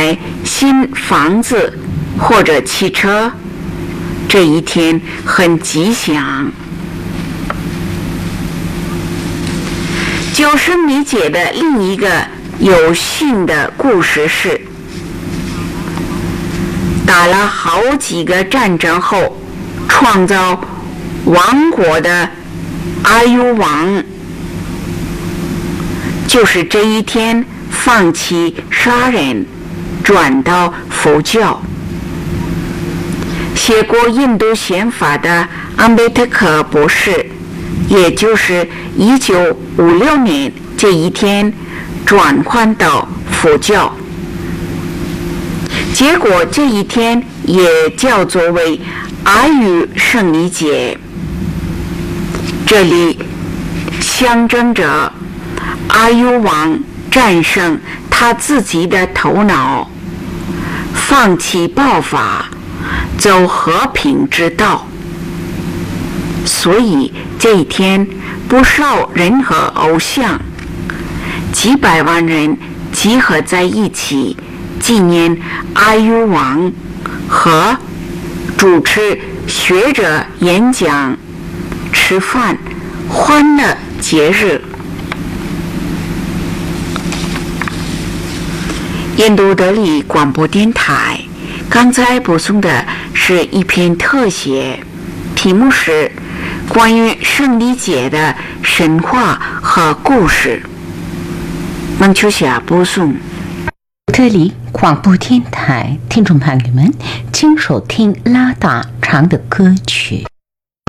买新房子或者汽车，这一天很吉祥。九圣离节的另一个有趣的故事是，打了好几个战争后创造王国的阿育王，就是这一天放弃杀人，转到佛教。写过印度宪法的安贝特克博士，也就是1956年这一天转换到佛教，结果这一天也叫做为阿育圣离节。这里象征着阿育王战胜他自己的头脑，放弃暴法，走和平之道。所以这一天不烧任何偶像，几百万人集合在一起纪念阿育王和主持学者演讲、吃饭、欢乐节日。印度德里广播电台刚才播送的是一篇特写，题目是关于圣离节的神话和故事。孟秋霞播送。 德里广播电台听众朋友们，请收听拉达唱的歌曲。